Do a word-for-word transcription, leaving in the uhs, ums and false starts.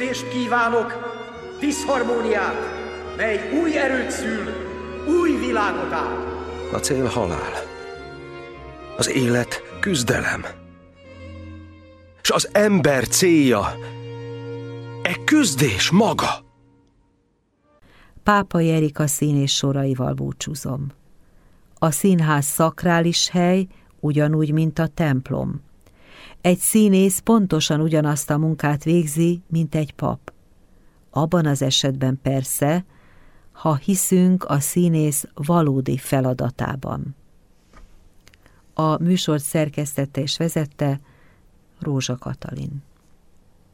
És kívánok diszharmóniát, mely új erőt szül, új világot áll. A cél halál. Az élet küzdelem. És az ember célja e küzdés maga. Pápai Erika színész soraival búcsúzom. A színház szakrális hely, ugyanúgy, mint a templom. Egy színész pontosan ugyanazt a munkát végzi, mint egy pap. Abban az esetben persze, ha hiszünk a színész valódi feladatában. A műsort szerkesztette és vezette Rózsa Katalin.